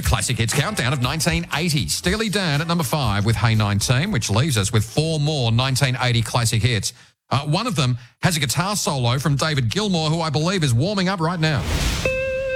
the Classic Hits Countdown of 1980. Steely Dan at number 5 with Hey 19, which leaves us with 4 more 1980 classic hits. One of them has a guitar solo from David Gilmour, who I believe is warming up right now.